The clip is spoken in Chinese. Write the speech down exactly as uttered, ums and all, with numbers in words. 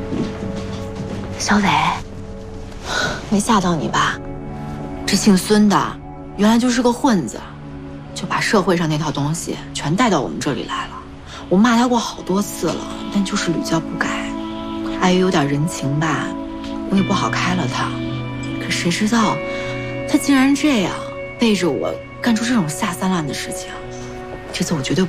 小伟，没吓到你吧？这姓孙的原来就是个混子，就把社会上那套东西全带到我们这里来了。我骂他过好多次了，但就是屡教不改。碍于有点人情吧，我也不好开了他。可谁知道，他竟然这样背着我干出这种下三滥的事情。这次我绝对不